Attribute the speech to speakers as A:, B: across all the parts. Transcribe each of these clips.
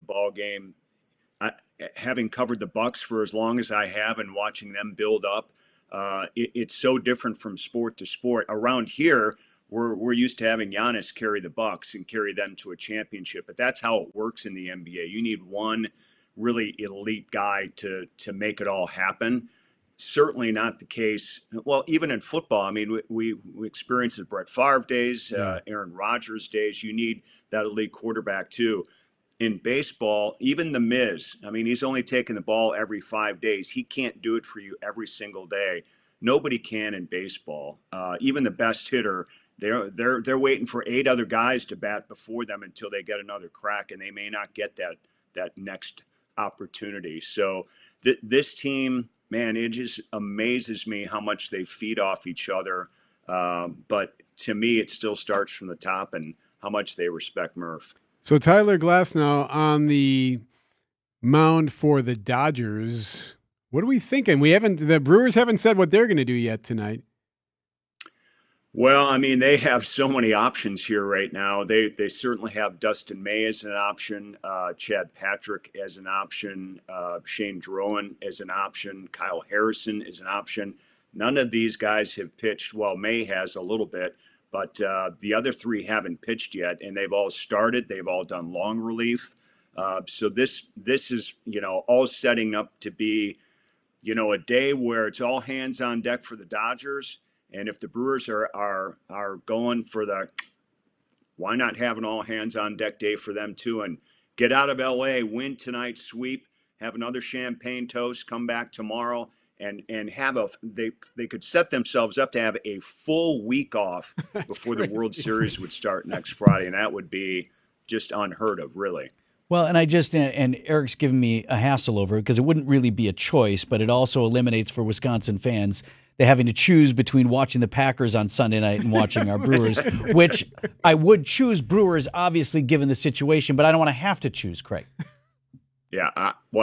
A: ball game, having covered the Bucks for as long as I have and watching them build up, it's so different from sport to sport. Around here, we're used to having Giannis carry the Bucks and carry them to a championship, but that's how it works in the NBA. You need one really elite guy to make it all happen. Certainly not the case. Well, even in football, I mean, we experienced the Brett Favre days, Aaron Rodgers days. You need that elite quarterback too. In baseball, even the Miz, I mean, he's only taking the ball every 5 days. He can't do it for you every single day. Nobody can in baseball. Even the best hitter, they're waiting for 8 other guys to bat before them until they get another crack, and they may not get that next opportunity. So this team, man, it just amazes me how much they feed off each other. But to me, it still starts from the top and how much they respect Murph.
B: So Tyler Glasnow on the mound for the Dodgers. What are we thinking? The Brewers haven't said what they're going to do yet tonight.
A: Well, I mean, they have so many options here right now. They certainly have Dustin May as an option, Chad Patrick as an option, Shane Drowan as an option, Kyle Harrison as an option. None of these guys have pitched. Well, May has a little bit, but the other 3 haven't pitched yet, and they've all started. They've all done long relief. So this is, all setting up to be, a day where it's all hands on deck for the Dodgers. And if the Brewers are going for why not have an all hands on deck day for them too, and get out of LA, win tonight, sweep, have another champagne toast, come back tomorrow, and have they could set themselves up to have a full week off before the World Series would start next Friday, and that would be just unheard of, really.
C: Well, and and Eric's given me a hassle over it because it wouldn't really be a choice, but it also eliminates for Wisconsin fans they having to choose between watching the Packers on Sunday night and watching our Brewers, which I would choose Brewers, obviously, given the situation, but I don't want to have to choose, Craig.
A: Yeah,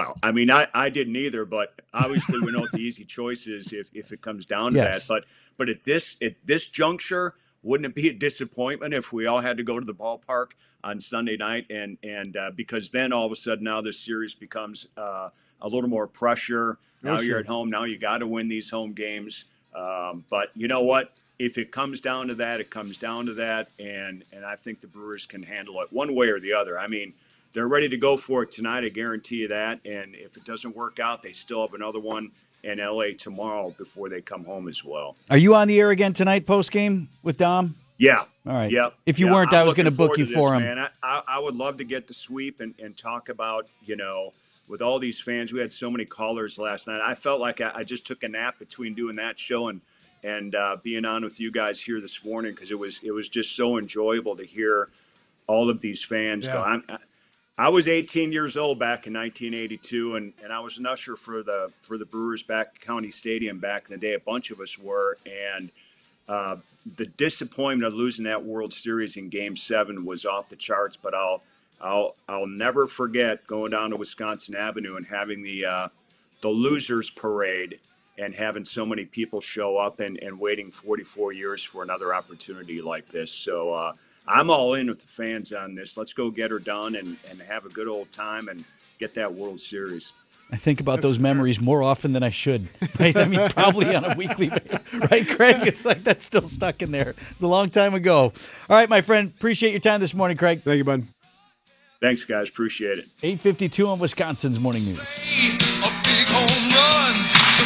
A: I didn't either, but obviously we know what the easy choice is if it comes down to that. But at this juncture, wouldn't it be a disappointment if we all had to go to the ballpark on Sunday night and because then all of a sudden now this series becomes a little more pressure. Now you're at home. Now you got to win these home games. But you know what? If it comes down to that, it comes down to that. And I think the Brewers can handle it one way or the other. I mean, they're ready to go for it tonight. I guarantee you that. And if it doesn't work out, they still have another one in L.A. tomorrow before they come home as well.
C: Are you on the air again tonight post-game with Dom?
A: Yeah.
C: All right.
A: Yep.
C: If you weren't, I was going to book you for him.
A: Man. I would love to get the sweep and talk about, with all these fans. We had so many callers last night. I felt like I just took a nap between doing that show and being on with you guys here this morning because it was just so enjoyable to hear all of these fans go. I was 18 years old back in 1982, and I was an usher for the Brewers back at County Stadium back in the day. A bunch of us were, and the disappointment of losing that World Series in Game 7 was off the charts. But I'll never forget going down to Wisconsin Avenue and having the losers parade and having so many people show up and waiting 44 years for another opportunity like this. So I'm all in with the fans on this. Let's go get her done and have a good old time and get that World Series.
C: I think about those memories more often than I should. Right? I mean, probably on a weekly basis. Right, Craig? It's like that's still stuck in there. It's a long time ago. All right, my friend. Appreciate your time this morning, Craig.
B: Thank you, bud.
A: Thanks, guys. Appreciate it.
C: 8:52 on Wisconsin's Morning News.
D: A big home run.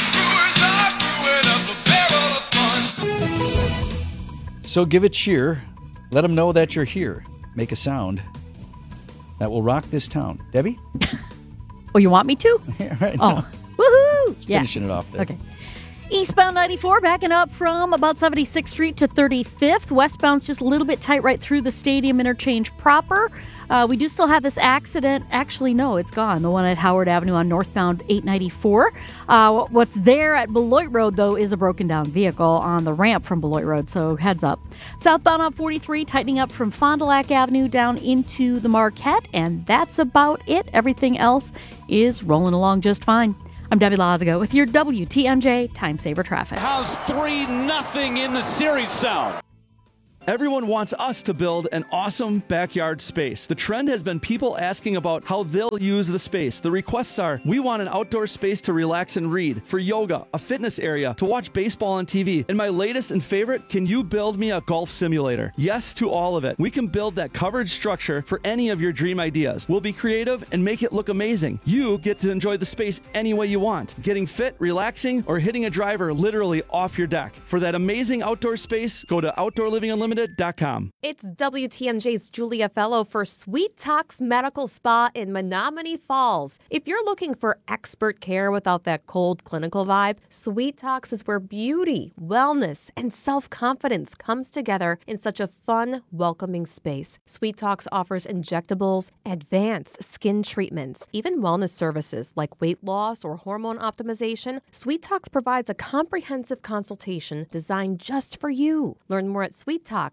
C: So give a cheer. Let them know that you're here. Make a sound that will rock this town. Debbie?
E: Oh, you want me to?
C: Yeah, right.
E: Oh, woohoo!
C: Just finishing it off there.
E: Okay. Eastbound 94 backing up from about 76th Street to 35th. Westbound's just a little bit tight right through the stadium interchange proper. We do still have this accident. Actually, no, it's gone. The one at Howard Avenue on northbound 894. What's there at Beloit Road, though, is a broken down vehicle on the ramp from Beloit Road, so heads up. Southbound on 43, tightening up from Fond du Lac Avenue down into the Marquette, and that's about it. Everything else is rolling along just fine. I'm Debbie Lazago with your WTMJ Time Saver Traffic.
F: How's 3-0 in the series sound? Everyone wants us to build an awesome backyard space. The trend has been people asking about how they'll use the space. The requests are, we want an outdoor space to relax and read, for yoga, a fitness area, to watch baseball on TV. And my latest and favorite, can you build me a golf simulator? Yes to all of it. We can build that covered structure for any of your dream ideas. We'll be creative and make it look amazing. You get to enjoy the space any way you want, getting fit, relaxing, or hitting a driver literally off your deck. For that amazing outdoor space, go to OutdoorLivingUnlimited.com.
G: It's WTMJ's Julia Fellow for Sweet Talks Medical Spa in Menominee Falls. If you're looking for expert care without that cold clinical vibe, Sweet Talks is where beauty, wellness, and self-confidence comes together in such a fun, welcoming space. Sweet Talks offers injectables, advanced skin treatments, even wellness services like weight loss or hormone optimization. Sweet Talks provides a comprehensive consultation designed just for you. Learn more at sweettalks.com.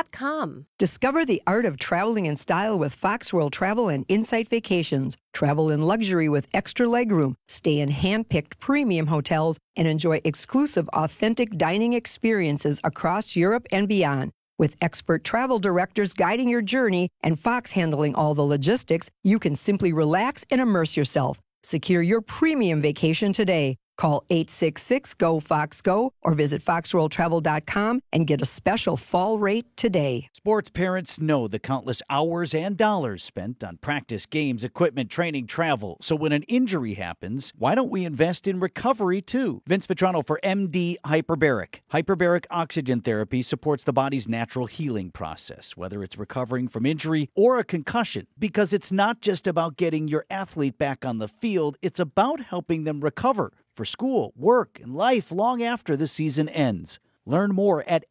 H: Discover the art of traveling in style with Fox World Travel and Insight Vacations. Travel in luxury with extra legroom, stay in hand-picked premium hotels, and enjoy exclusive, authentic dining experiences across Europe and beyond. With expert travel directors guiding your journey and Fox handling all the logistics, you can simply relax and immerse yourself. Secure your premium vacation today. Call 866-GO-FOX-GO or visit foxworldtravel.com and get a special fall rate today.
C: Sports parents know the countless hours and dollars spent on practice, games, equipment, training, travel. So when an injury happens, why don't we invest in recovery too? Vince Vitrano for MD Hyperbaric. Hyperbaric oxygen therapy supports the body's natural healing process, whether it's recovering from injury or a concussion, because it's not just about getting your athlete back on the field, it's about helping them recover for school, work, and life long after the season ends. Learn more at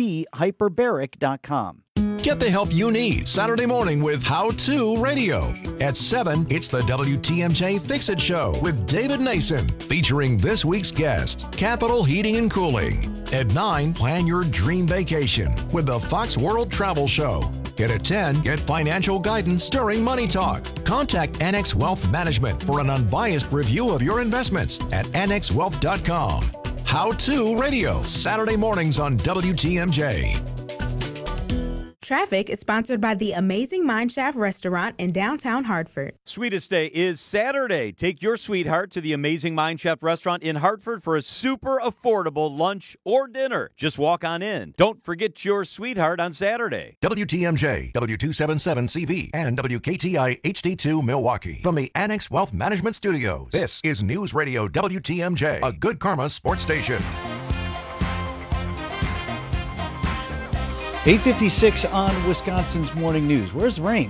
C: mdhyperbaric.com.
I: Get the help you need Saturday morning with How To Radio. At 7, it's the WTMJ Fix-It Show with David Nason, featuring this week's guest, Capital Heating and Cooling. At 9, plan your dream vacation with the Fox World Travel Show. And at 10, get financial guidance during Money Talk. Contact Annex Wealth Management for an unbiased review of your investments at annexwealth.com. How To Radio, Saturday mornings on WTMJ.
J: Traffic is sponsored by the Amazing Mineshaft Restaurant in downtown Hartford.
K: Sweetest Day is Saturday. Take your sweetheart to the Amazing Mineshaft Restaurant in Hartford for a super affordable lunch or dinner. Just walk on in. Don't forget your sweetheart on Saturday.
I: WTMJ, W277CV, and WKTI HD2 Milwaukee. From the Annex Wealth Management Studios, this is News Radio WTMJ, a Good Karma sports station.
C: 8:56 on Wisconsin's Morning News. Where's the rain?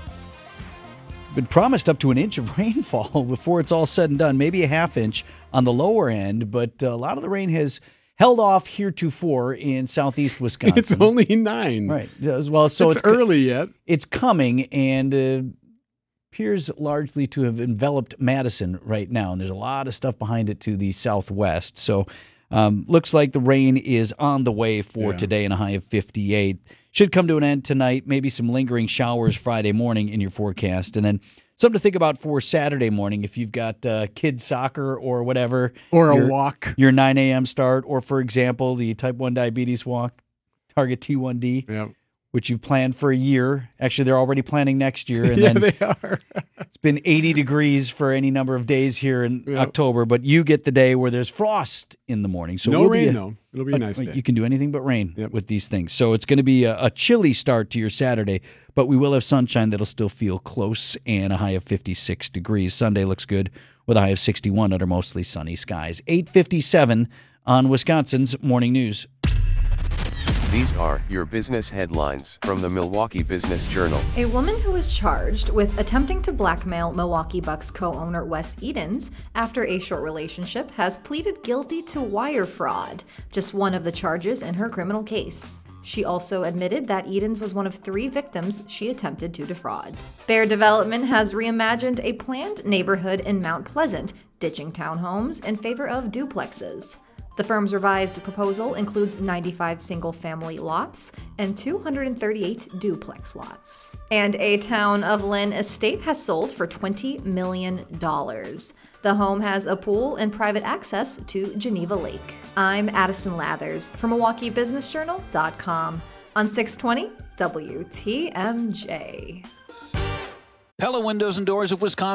C: Been promised up to an inch of rainfall before it's all said and done, maybe a half inch on the lower end, but a lot of the rain has held off heretofore in southeast Wisconsin.
B: It's only 9.
C: Right. Well, so
B: it's early yet.
C: It's coming and appears largely to have enveloped Madison right now, and there's a lot of stuff behind it to the southwest. So looks like the rain is on the way for today and a high of 58. Should come to an end tonight. Maybe some lingering showers Friday morning in your forecast. And then something to think about for Saturday morning if you've got kids soccer or whatever.
B: Or a walk.
C: Your 9 a.m. start. Or, for example, the type 1 diabetes walk, Target T1D, which you've planned for a year. Actually, they're already planning next year. And
B: yeah,
C: then
B: they are.
C: It's been 80 degrees for any number of days here in October, but you get the day where there's frost in the morning. So
B: no rain, though. It'll be a nice day.
C: You can do anything but rain with these things. So it's going to be a chilly start to your Saturday, but we will have sunshine that'll still feel close and a high of 56 degrees. Sunday looks good with a high of 61 under mostly sunny skies. 8:57 on Wisconsin's Morning News.
L: These are your business headlines from the Milwaukee Business Journal.
M: A woman who was charged with attempting to blackmail Milwaukee Bucks co-owner Wes Edens after a short relationship has pleaded guilty to wire fraud, just one of the charges in her criminal case. She also admitted that Edens was one of 3 victims she attempted to defraud. Bear Development has reimagined a planned neighborhood in Mount Pleasant, ditching townhomes in favor of duplexes. The firm's revised proposal includes 95 single-family lots and 238 duplex lots. And a Town of Lynn estate has sold for $20 million. The home has a pool and private access to Geneva Lake. I'm Addison Lathers for MilwaukeeBusinessJournal.com. on 620 WTMJ.
N: Pella Windows and Doors of Wisconsin.